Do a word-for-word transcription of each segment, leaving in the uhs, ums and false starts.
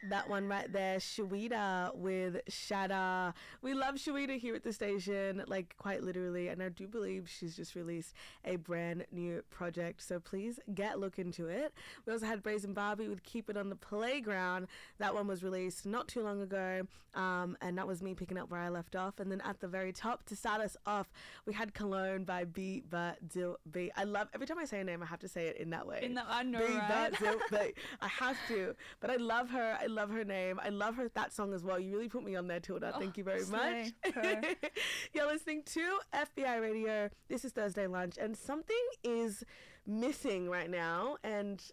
That one right there, Shawita with Shatter. We love Shawita here at the station, like quite literally, and I do believe she's just released a brand new project, so please get a look into it. We also had Brazen Barbie with Keep It on the Playground. That one was released not too long ago, um, and that was me picking up where I left off. And then at the very top, to start us off, we had Cologne by B Badil B. I love, every time I say a name, I have to say it in that way. In the, I know, B right? Badil B. I have to, but I love her. I love her name. I love her that song as well. You really put me on there, Tilda. Oh, Thank you very slay much. You're listening to F B I Radio. This is Thursday Lunch, and something is missing right now, and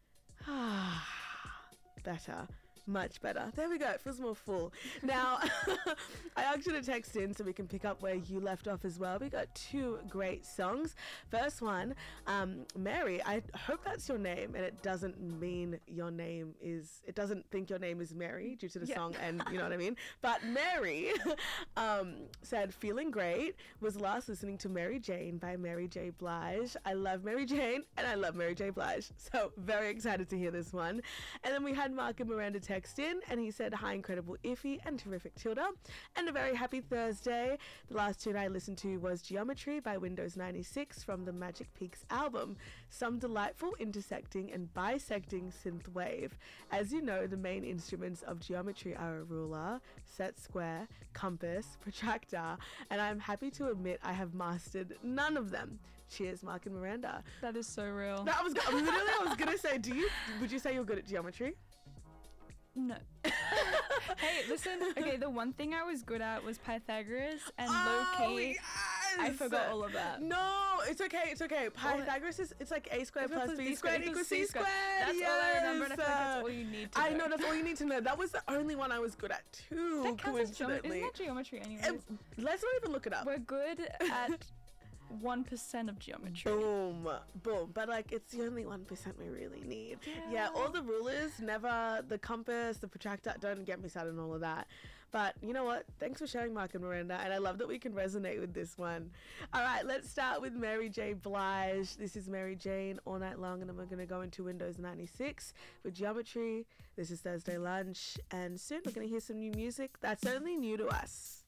ah, better. Much better. There we go. It feels more full. Now, I asked you to text in so we can pick up where you left off as well. We got two great songs. First one, um, Mary. I hope that's your name, and it doesn't mean your name is, it doesn't think your name is Mary due to the yeah. song, and you know what I mean? But Mary um, said, feeling great, was last listening to Mary Jane by Mary J. Blige. I love Mary Jane, and I love Mary J. Blige. So very excited to hear this one. And then we had Mark and Miranda text in, and he said, hi, incredible Iffy and terrific Tilda, and a very happy Thursday. The last tune I listened to was Geometry by Windows ninety-six from the Magic Peaks album. Some delightful intersecting and bisecting synth wave. As you know, the main instruments of geometry are a ruler, set square, compass, protractor, and I'm happy to admit I have mastered none of them. Cheers, Mark and Miranda. That is so real. That was literally I was gonna say, do you would you say you're good at geometry? No. Hey, listen. Okay, the one thing I was good at was Pythagoras, and oh, low key, yes! I forgot all of that. No, it's okay. It's okay. Pythagoras is it's like a squared plus b squared equals c squared. That's yes. all I remember, and I feel like that's all you need to know. I know that's all you need to know. That was the only one I was good at too. That counts as coincidentally, isn't that geometry anyways? Um, let's not even look it up. We're good at one percent of geometry. Boom, boom. But like, it's the only one percent we really need. Yeah. yeah, all the rulers, never, the compass, the protractor, don't get me started on all of that. But you know what? Thanks for sharing, Mark and Miranda, and I love that we can resonate with this one. All right, let's start with Mary J. Blige. This is Mary Jane all night long, and then we're going to go into Windows ninety-six with Geometry. This is Thursday Lunch, and soon we're going to hear some new music that's only new to us.